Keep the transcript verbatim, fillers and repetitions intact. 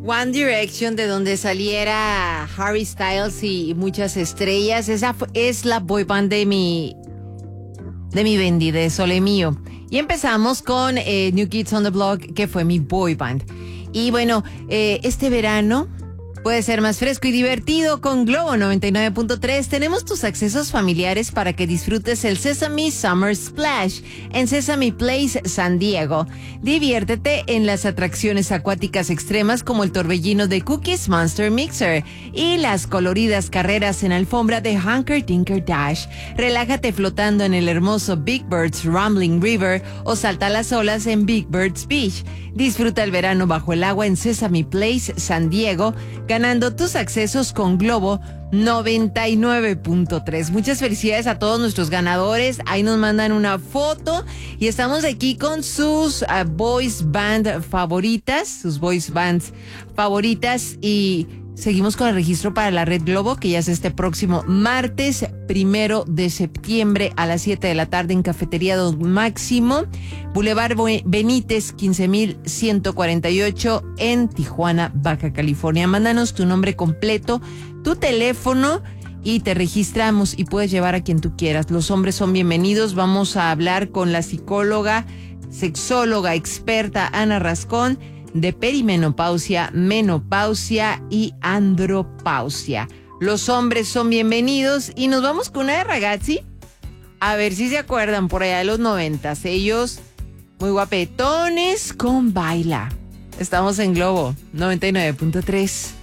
One Direction, de donde saliera Harry Styles y muchas estrellas. Esa es la boy band de mi, de mi Bendy, de Sole Mío. Y empezamos con eh, New Kids on the Block, que fue mi boy band. Y bueno, eh, este verano puede ser más fresco y divertido con Globo noventa y nueve punto tres. Tenemos tus accesos familiares para que disfrutes el Sesame Summer Splash en Sesame Place San Diego. Diviértete en las atracciones acuáticas extremas como el torbellino de Cookies Monster Mixer y las coloridas carreras en alfombra de Hunker Tinker Dash. Relájate flotando en el hermoso Big Bird's Rumbling River o salta las olas en Big Bird's Beach. Disfruta el verano bajo el agua en Sesame Place San Diego, ganando tus accesos con Globo noventa y nueve punto tres. Muchas felicidades a todos nuestros ganadores. Ahí nos mandan una foto y estamos aquí con sus uh, boys band favoritas, sus boys bands favoritas, y seguimos con el registro para la Red Globo, que ya es este próximo martes primero de septiembre a las siete de la tarde en Cafetería Don Máximo, Boulevard Benítez quince mil ciento cuarenta y ocho en Tijuana, Baja California. Mándanos tu nombre completo, tu teléfono y te registramos y puedes llevar a quien tú quieras. Los hombres son bienvenidos. Vamos a hablar con la psicóloga, sexóloga experta Ana Rascón de perimenopausia, menopausia y andropausia. Los hombres son bienvenidos y nos vamos con una de Ragazzi. A ver si se acuerdan por allá de los noventas. Ellos muy guapetones con Baila. Estamos en Globo noventa y nueve punto tres.